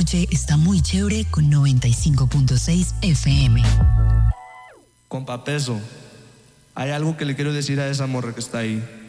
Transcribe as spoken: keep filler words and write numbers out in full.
noche está muy chévere con noventa y cinco punto seis F M. Compa Peso, hay algo que le quiero decir a esa morra que está ahí.